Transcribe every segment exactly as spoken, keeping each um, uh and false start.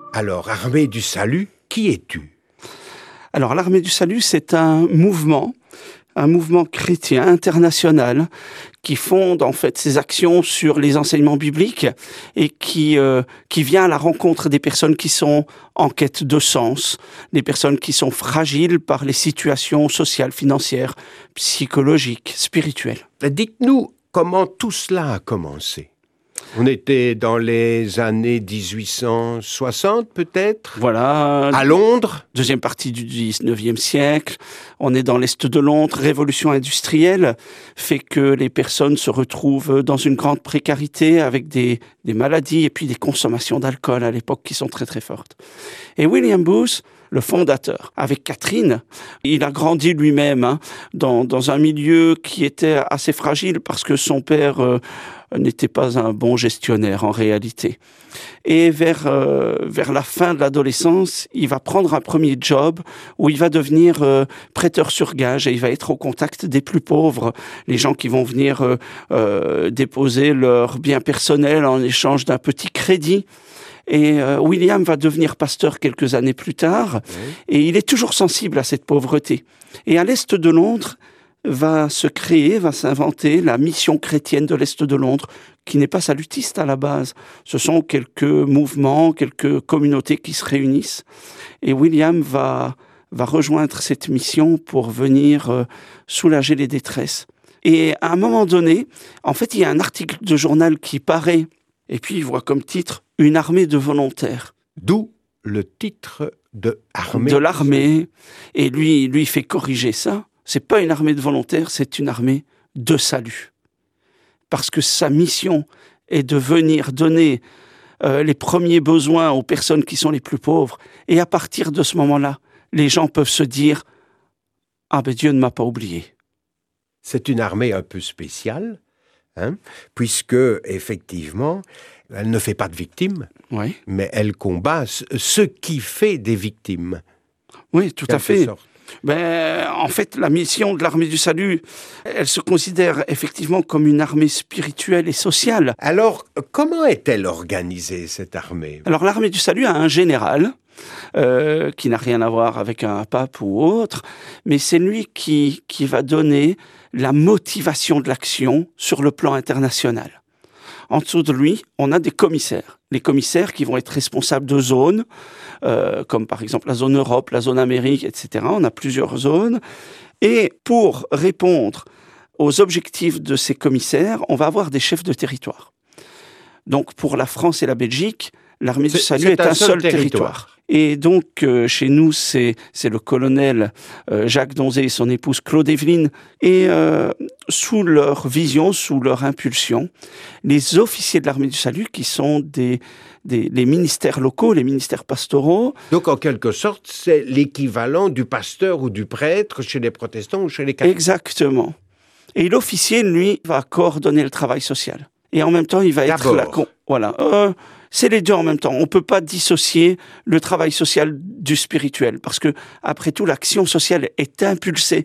Alors, Armée du Salut, qui es-tu? Alors, l'Armée du Salut, c'est un mouvement, un mouvement chrétien international qui fonde en fait ses actions sur les enseignements bibliques et qui, euh, qui vient à la rencontre des personnes qui sont en quête de sens, des personnes qui sont fragiles par les situations sociales, financières, psychologiques, spirituelles. Dites-nous comment tout cela a commencé. On était dans les années dix-huit cent soixante peut-être? Voilà. À Londres? Deuxième partie du dix-neuvième siècle. On est dans l'Est de Londres. Révolution industrielle fait que les personnes se retrouvent dans une grande précarité avec des, des maladies et puis des consommations d'alcool à l'époque qui sont très très fortes. Et William Booth, le fondateur, avec Catherine, il a grandi lui-même hein, dans, dans un milieu qui était assez fragile parce que son père euh, n'était pas un bon gestionnaire en réalité. Et vers, euh, vers la fin de l'adolescence, il va prendre un premier job où il va devenir euh, prêteur sur gage et il va être au contact des plus pauvres, les gens qui vont venir euh, euh, déposer leurs biens personnels en échange d'un petit crédit. Et euh, William va devenir pasteur quelques années plus tard, oui. Et il est toujours sensible à cette pauvreté. Et à l'Est de Londres, va se créer, va s'inventer la mission chrétienne de l'Est de Londres, qui n'est pas salutiste à la base. Ce sont quelques mouvements, quelques communautés qui se réunissent. Et William va, va rejoindre cette mission pour venir euh, soulager les détresses. Et à un moment donné, en fait, il y a un article de journal qui paraît, et puis il voit comme titre « Une armée de volontaires ». D'où le titre de armée. De l'armée. Et lui, lui fait corriger ça. C'est pas une armée de volontaires, c'est une armée de salut. Parce que sa mission est de venir donner euh, les premiers besoins aux personnes qui sont les plus pauvres. Et à partir de ce moment-là, les gens peuvent se dire « Ah ben Dieu ne m'a pas oublié ». C'est une armée un peu spéciale, hein, puisque, effectivement, elle ne fait pas de victimes, oui. Mais elle combat ce qui fait des victimes. Oui, tout à fait. Sorte. Ben, en fait, la mission de l'Armée du Salut, elle se considère effectivement comme une armée spirituelle et sociale. Alors, comment est-elle organisée, cette armée? Alors, l'Armée du Salut a un général, euh, qui n'a rien à voir avec un pape ou autre, mais c'est lui qui, qui va donner la motivation de l'action sur le plan international. En dessous de lui, on a des commissaires. Les commissaires qui vont être responsables de zones, euh, comme par exemple la zone Europe, la zone Amérique, et cetera. On a plusieurs zones. Et pour répondre aux objectifs de ces commissaires, on va avoir des chefs de territoire. Donc pour la France et la Belgique, l'Armée du Salut est, est un, un seul, seul territoire. territoire. Et donc, euh, chez nous, c'est, c'est le colonel euh, Jacques Donzé et son épouse Claude Évelyne. Et euh, sous leur vision, sous leur impulsion, les officiers de l'Armée du Salut, qui sont des, des, les ministères locaux, les ministères pastoraux. Donc, en quelque sorte, c'est l'équivalent du pasteur ou du prêtre chez les protestants ou chez les catholiques. Exactement. Et l'officier, lui, va coordonner le travail social. Et en même temps, il va être là. Voilà. Euh, C'est les deux en même temps. On ne peut pas dissocier le travail social du spirituel. Parce que, après tout, l'action sociale est impulsée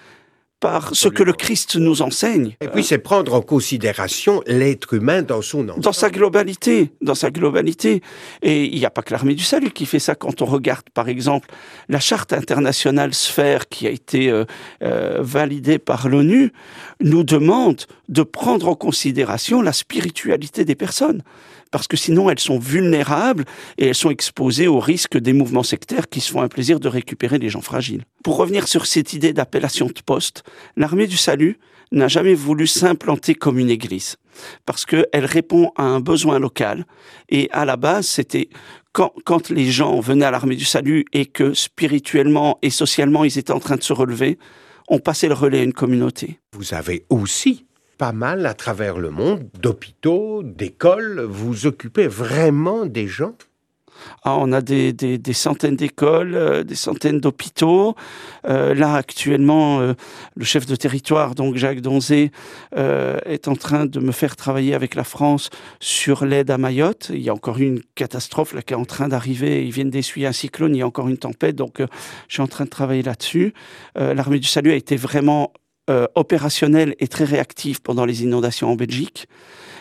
par Absolument. Ce que le Christ nous enseigne. Et puis, c'est prendre en considération l'être humain dans son ensemble. Dans sa globalité. Dans sa globalité. Et il n'y a pas que l'Armée du Salut qui fait ça. Quand on regarde, par exemple, la Charte internationale Sphère qui a été euh, euh, validée par l'ONU, nous demande de prendre en considération la spiritualité des personnes. Parce que sinon, elles sont vulnérables et elles sont exposées au risque des mouvements sectaires qui se font un plaisir de récupérer les gens fragiles. Pour revenir sur cette idée d'appellation de poste, l'Armée du Salut n'a jamais voulu s'implanter comme une église. Parce qu'elle répond à un besoin local. Et à la base, c'était quand, quand les gens venaient à l'Armée du Salut et que spirituellement et socialement, ils étaient en train de se relever, on passait le relais à une communauté. Vous avez aussi pas mal à travers le monde, d'hôpitaux, d'écoles. Vous occupez vraiment des gens? Ah, on a des, des, des centaines d'écoles, euh, des centaines d'hôpitaux. Euh, là, actuellement, euh, le chef de territoire, donc Jacques Donzé, euh, est en train de me faire travailler avec la France sur l'aide à Mayotte. Il y a encore eu une catastrophe là, qui est en train d'arriver. Ils viennent d'essuyer un cyclone, il y a encore une tempête. Donc, euh, je suis en train de travailler là-dessus. Euh, L'Armée du Salut a été vraiment euh, opérationnelle et très réactive pendant les inondations en Belgique.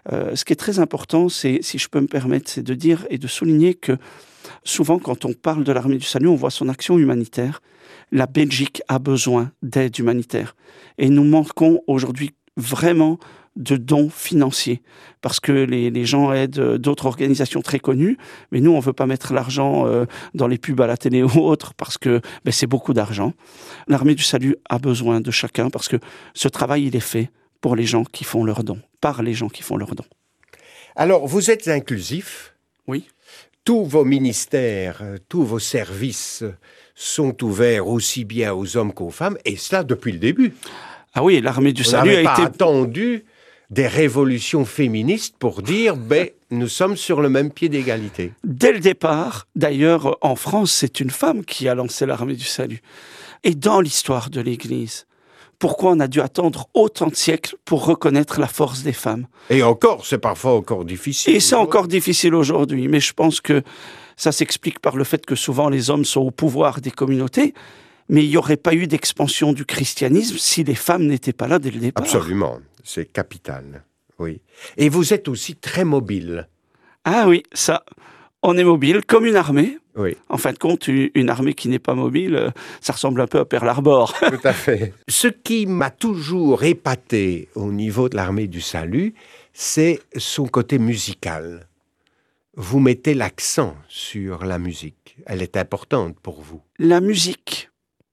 Euh, ce qui est très important, c'est, si je peux me permettre, c'est de dire et de souligner que souvent, quand on parle de l'Armée du Salut, on voit son action humanitaire. La Belgique a besoin d'aide humanitaire. Et nous manquons aujourd'hui vraiment de dons financiers, parce que les, les gens aident d'autres organisations très connues, mais nous, on ne veut pas mettre l'argent euh, dans les pubs à la télé ou autre, parce que ben, c'est beaucoup d'argent. L'Armée du Salut a besoin de chacun, parce que ce travail, il est fait pour les gens qui font leurs dons, par les gens qui font leurs dons. Alors, vous êtes inclusif. Oui. Tous vos ministères, tous vos services sont ouverts aussi bien aux hommes qu'aux femmes, et cela depuis le début. Ah oui, l'Armée du Salut a été... On n'avait pas attendu des révolutions féministes pour dire ben, nous sommes sur le même pied d'égalité. Dès le départ, d'ailleurs, en France, c'est une femme qui a lancé l'Armée du Salut. Et dans l'histoire de l'Église, pourquoi on a dû attendre autant de siècles pour reconnaître la force des femmes? Et encore, c'est parfois encore difficile. Et c'est encore difficile aujourd'hui, mais je pense que ça s'explique par le fait que souvent les hommes sont au pouvoir des communautés, mais il n'y aurait pas eu d'expansion du christianisme si les femmes n'étaient pas là dès le départ. Absolument, c'est capital, oui. Et vous êtes aussi très mobile. Ah oui, ça, on est mobile comme une armée. Oui. En fin de compte, une armée qui n'est pas mobile, ça ressemble un peu à Pearl Harbor. Tout à fait. Ce qui m'a toujours épaté au niveau de l'Armée du Salut, c'est son côté musical. Vous mettez l'accent sur la musique. Elle est importante pour vous. La musique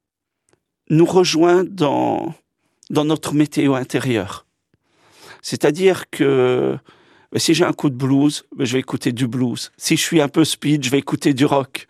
nous rejoint dans, dans notre météo intérieur. C'est-à-dire que si j'ai un coup de blues, je vais écouter du blues. Si je suis un peu speed, je vais écouter du rock.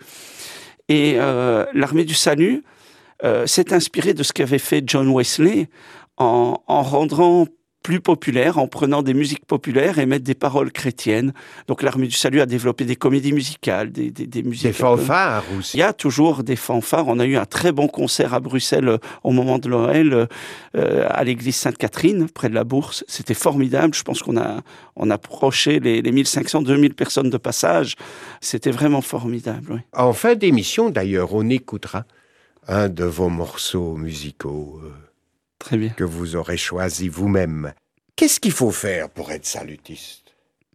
Et euh, l'Armée du Salut euh, s'est inspirée de ce qu'avait fait John Wesley en, en rendant plus populaire, en prenant des musiques populaires et mettre des paroles chrétiennes. Donc l'Armée du Salut a développé des comédies musicales, des, des, des musiques... Des fanfares aussi. Il y a toujours des fanfares. On a eu un très bon concert à Bruxelles euh, au moment de Noël, euh, à l'église Sainte-Catherine, près de la Bourse. C'était formidable. Je pense qu'on a, on a approché les, les mille cinq cents, deux mille personnes de passage. C'était vraiment formidable. Oui. En fin d'émission, d'ailleurs, on écoutera un de vos morceaux musicaux. Euh... Très bien. Que vous aurez choisi vous-même. Qu'est-ce qu'il faut faire pour être salutiste?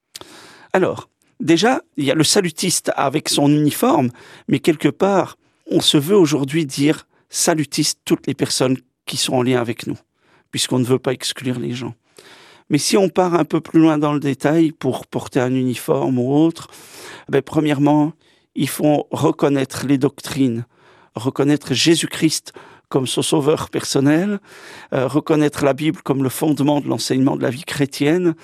Alors, déjà, il y a le salutiste avec son uniforme, mais quelque part, on se veut aujourd'hui dire salutiste toutes les personnes qui sont en lien avec nous, puisqu'on ne veut pas exclure les gens. Mais si on part un peu plus loin dans le détail pour porter un uniforme ou autre, ben, premièrement, il faut reconnaître les doctrines, reconnaître Jésus-Christ comme son sauveur personnel, euh, reconnaître la Bible comme le fondement de l'enseignement de la vie chrétienne,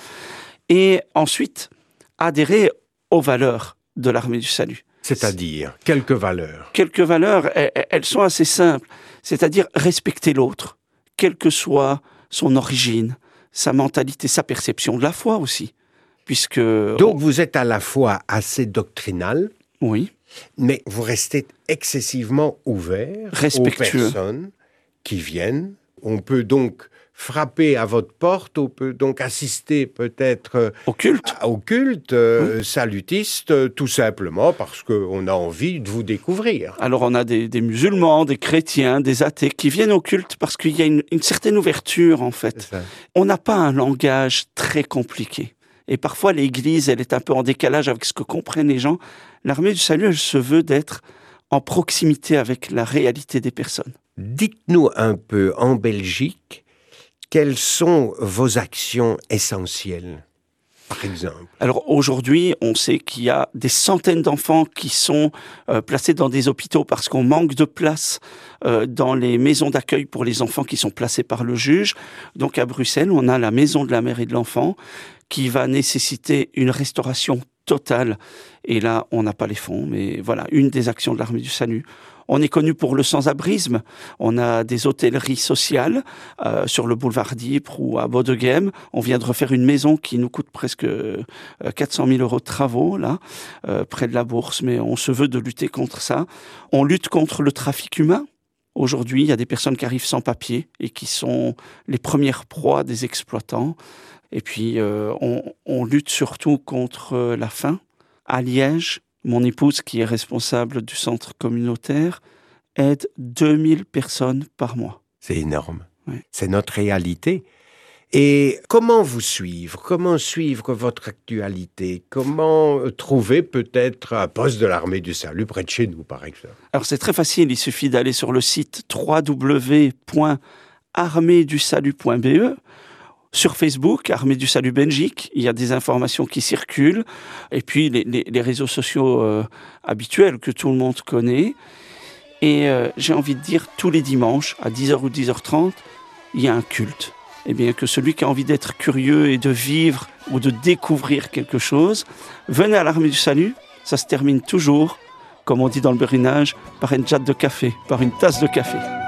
et ensuite adhérer aux valeurs de l'Armée du Salut. C'est-à-dire, quelques valeurs. Quelques valeurs, elles, elles sont assez simples, c'est-à-dire respecter l'autre, quelle que soit son origine, sa mentalité, sa perception de la foi aussi, puisque... Donc on... vous êtes à la fois assez doctrinal, oui, mais vous restez excessivement ouvert respectueux aux personnes qui viennent. On peut donc frapper à votre porte, on peut donc assister peut-être au culte, à, au culte euh, oui. salutiste, euh, tout simplement parce qu'on a envie de vous découvrir. Alors on a des, des musulmans, des chrétiens, des athées qui viennent au culte parce qu'il y a une, une certaine ouverture en fait. On n'a pas un langage très compliqué. Et parfois, l'Église, elle est un peu en décalage avec ce que comprennent les gens. L'Armée du Salut, elle se veut d'être en proximité avec la réalité des personnes. Dites-nous un peu, en Belgique, quelles sont vos actions essentielles, par exemple? Alors aujourd'hui, on sait qu'il y a des centaines d'enfants qui sont euh, placés dans des hôpitaux parce qu'on manque de place euh, dans les maisons d'accueil pour les enfants qui sont placés par le juge. Donc à Bruxelles, on a la maison de la mère et de l'enfant qui va nécessiter une restauration totale. Et là, on n'a pas les fonds, mais voilà, une des actions de l'Armée du Salut. On est connu pour le sans-abrisme. On a des hôtelleries sociales euh, sur le boulevard d'Ypres ou à Bodegem. On vient de refaire une maison qui nous coûte presque euh, quatre cent mille euros de travaux, là, euh, près de la Bourse, mais on se veut de lutter contre ça. On lutte contre le trafic humain. Aujourd'hui, il y a des personnes qui arrivent sans papier et qui sont les premières proies des exploitants. Et puis, euh, on, on lutte surtout contre la faim. À Liège, mon épouse, qui est responsable du centre communautaire, aide deux mille personnes par mois. C'est énorme. Oui. C'est notre réalité. Et comment vous suivre? Comment suivre votre actualité? Comment trouver peut-être un poste de l'Armée du Salut près de chez nous, par exemple? Alors c'est très facile, il suffit d'aller sur le site w w w point armée du salut point b e. Sur Facebook, Armée du Salut Belgique, il y a des informations qui circulent. Et puis les, les, les réseaux sociaux euh, habituels que tout le monde connaît. Et euh, j'ai envie de dire, tous les dimanches, à dix heures ou dix heures trente, il y a un culte. Eh bien, que celui qui a envie d'être curieux et de vivre ou de découvrir quelque chose, venez à l'Armée du Salut. Ça se termine toujours, comme on dit dans le Bérinage, par une jatte de café, par une tasse de café.